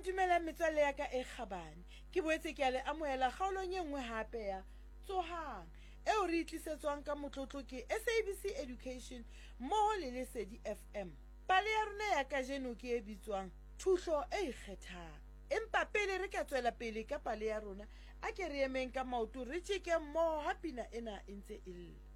dumela metswalle ya ka e kgabane. Ke boetse ke a le amohela kgaolong e nngwe hape ya Tsohang eo re itlisetswang ka motlotlo ke SABC Education mmoho le Lesedi FM. Pale ya rona ya kajeno ke e bitswang Thuso e Ikgethang. Empa pele re ka tswela pele ka pale ya rona, a ke re emeng ka maoto re tjeke mmoho ha pina ena e ntse e lla.